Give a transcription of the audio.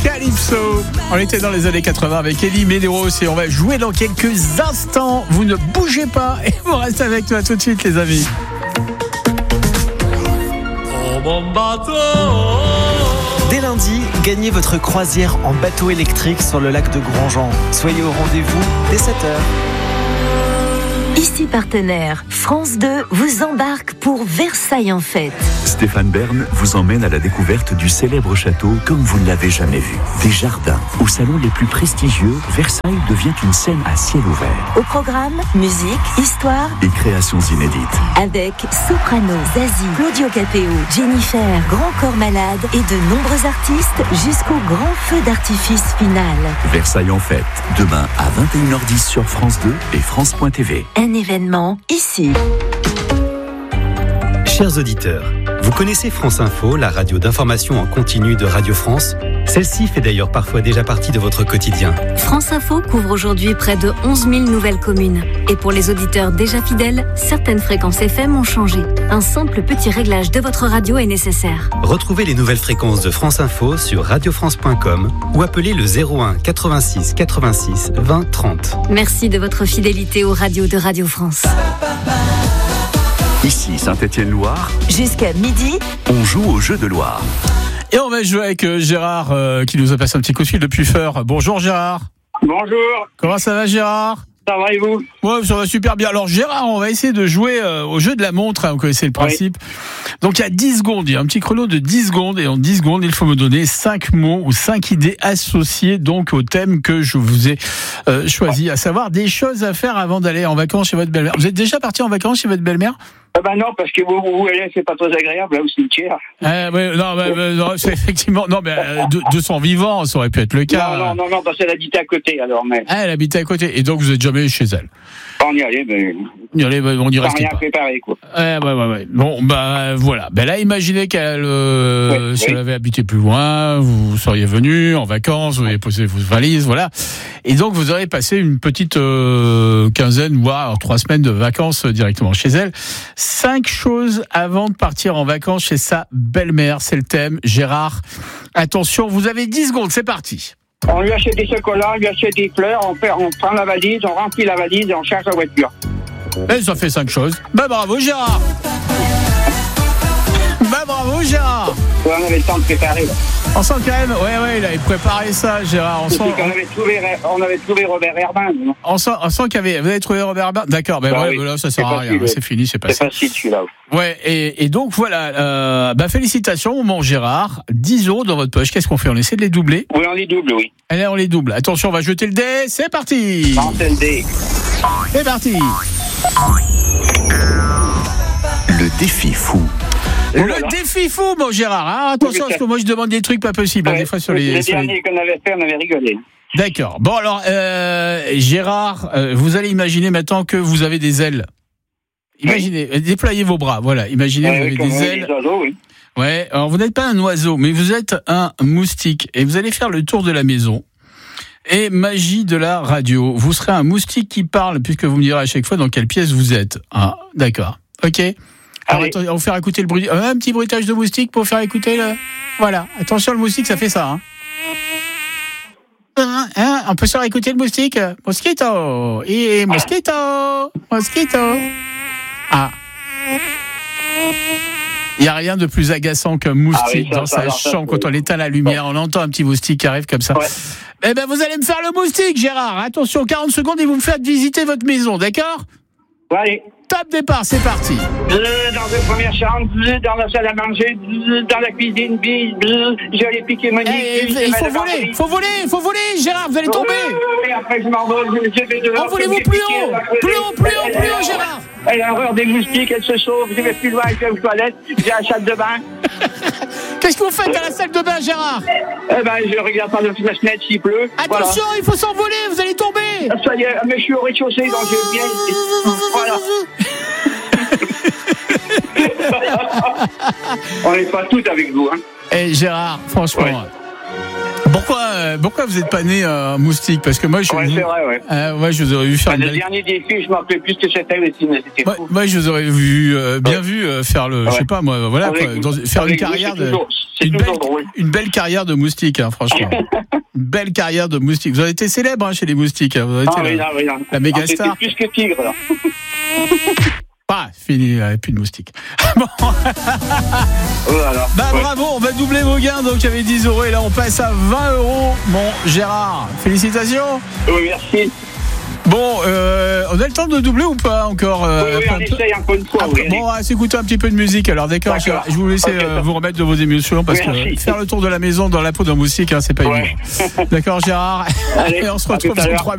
Calypso. On était dans les années 80 avec Elie Medeiros et on va jouer dans quelques instants. Vous ne bougez pas et vous restez avec nous. À tout de suite, les amis. Dès lundi, gagnez votre croisière en bateau électrique sur le lac de Grandjean. Soyez au rendez-vous dès 7h. Ici partenaire, France 2 vous embarque pour Versailles en fête. Stéphane Bern vous emmène à la découverte du célèbre château comme vous ne l'avez jamais vu. Des jardins, aux salons les plus prestigieux, Versailles devient une scène à ciel ouvert. Au programme, musique, histoire et créations inédites. Avec Soprano, Zazie, Claudio Capéo, Jennifer, Grand Corps Malade et de nombreux artistes jusqu'au grand feu d'artifice final. Versailles en fête, demain à 21h10 sur France 2 et France.tv. Un événement ici. Chers auditeurs, vous connaissez France Info, la radio d'information en continu de Radio France. Celle-ci fait d'ailleurs parfois déjà partie de votre quotidien. France Info couvre aujourd'hui près de 11 000 nouvelles communes. Et pour les auditeurs déjà fidèles, certaines fréquences FM ont changé. Un simple petit réglage de votre radio est nécessaire. Retrouvez les nouvelles fréquences de France Info sur radiofrance.com ou appelez le 01 86 86 20 30. Merci de votre fidélité aux radios de Radio France. Ici Saint-Étienne-Loire. Jusqu'à midi, on joue au jeu de Loire. Et on va jouer avec Gérard qui nous a passé un petit coup de fil depuis Feur. Bonjour Gérard. Bonjour. Comment ça va Gérard ? Ça va et vous ? Ouais, ça va super bien. Alors Gérard, on va essayer de jouer au jeu de la montre, vous connaissez le principe. Oui. Donc il y a 10 secondes, il y a un petit chrono de 10 secondes et en 10 secondes, il faut me donner 5 mots ou 5 idées associées donc au thème que je vous ai choisi, à savoir des choses à faire avant d'aller en vacances chez votre belle-mère. Vous êtes déjà parti en vacances chez votre belle-mère ? Non, parce que vous allez, c'est pas très agréable, là, au cimetière. Non, c'est effectivement, non, mais de son vivant, ça aurait pu être le cas. Non, parce qu'elle habitait à côté, alors, mais. Ah, elle habitait à côté, et donc vous êtes jamais chez elle. On y allait, mais. On y restait rien pas. Préparé, quoi. Ouais. Bon, voilà. Là, imaginez qu'elle, si elle avait habité plus loin, vous seriez venu en vacances, vous auriez posé vos valises, voilà. Et donc, vous auriez passé une petite quinzaine, voire 3 semaines de vacances directement chez elle. 5 choses avant de partir en vacances chez sa belle-mère, c'est le thème. Gérard, attention, vous avez 10 secondes, c'est parti. On lui achète des chocolats, on lui achète des fleurs, on prend la valise, on remplit la valise et on cherche la voiture. Et ça fait 5 choses. Bravo Gérard. Bravo Gérard. Ouais, on avait le temps de préparer. On sent quand même, ouais, il avait préparé ça, Gérard. On avait trouvé Robert Herbin. On sent vous avez trouvé Robert Herbin. D'accord, là, ça sert à rien. C'est fini, c'est passé. C'est facile, celui-là. Ouais, et donc voilà, félicitations, mon Gérard. 10 € dans votre poche. Qu'est-ce qu'on fait ? On essaie de les doubler ? Oui, on les double, oui. Allez, on les double. Attention, on va jeter le dé. C'est parti. Lancez le dé. C'est parti. Le défi fou. Le défi fou, mon Gérard. Hein, attention, parce que moi je demande des trucs pas possibles. Des fois sur les derniers qu'on avait fait, on avait rigolé. D'accord. Bon alors, Gérard, vous allez imaginer maintenant que vous avez des ailes. Imaginez, déployez vos bras. Voilà, imaginez vous avez des ailes. Oiseaux, oui. Ouais. Alors vous n'êtes pas un oiseau, mais vous êtes un moustique et vous allez faire le tour de la maison. Et magie de la radio, vous serez un moustique qui parle, puisque vous me direz à chaque fois dans quelle pièce vous êtes. Ah, d'accord. Ok. Alors attendez, on va faire écouter le bruit, un petit bruitage de moustique pour faire écouter le. Voilà. Attention, le moustique, ça fait ça. On peut faire écouter le moustique. Mosquito. Et mosquito. Ah. Il n'y a rien de plus agaçant qu'un moustique dans sa chambre. Quand on éteint la lumière, on entend un petit moustique qui arrive comme ça. Ouais. Eh ben, vous allez me faire le moustique, Gérard. Attention, 40 secondes et vous me faites visiter votre maison, d'accord ? Allez. Top départ, c'est parti. Dans la première chambre, dans la salle à manger, dans la cuisine, j'allais piquer mon nez. Il faut voler, Gérard, vous allez tomber. Et après, je m'envole, je vais dehors. Envolez-vous plus haut, Gérard. Elle a horreur des moustiques, elle se sauve, je vais plus loin, je vais aux toilettes, j'ai la salle de bain. Qu'est-ce que vous faites dans la salle de bain, Gérard ? Je regarde par la fenêtre s'il pleut. Attention, il faut s'envoler, vous allez tomber. Ça y est, mais je suis au rez-de-chaussée, donc je viens. Voilà. On n'est pas toutes avec vous, hein. Gérard, franchement, Pourquoi vous n'êtes pas né moustique? Parce que moi, je suis. Ouais, c'est vrai, ouais. Ouais, je vous aurais vu faire Le dernier défi, je m'en rappelais plus ce que c'était aussi, mais c'était fou. Moi, je vous aurais vu faire le, je sais pas moi, voilà, faire une carrière une belle carrière de moustique, hein, franchement. Une belle carrière de moustique. Vous avez été célèbre chez les moustiques. Vous avez été la méga star. C'était plus que tigre, là. Ah, fini, il n'y avait plus de moustiques. Bon. Voilà. Bravo, on va doubler vos gains. Donc, il y avait 10 € et là, on passe à 20 €. Mon Gérard, félicitations. Oui, merci. Bon, on a le temps de doubler ou pas encore Oui, on essaye encore une fois. Bon, on va s'écouter un petit peu de musique. Alors, d'accord, je vais vous laisser vous remettre de vos émotions parce que faire le tour de la maison dans la peau d'un moustique, c'est pas évident. D'accord, Gérard. Allez, on se retrouve dans 3 minutes.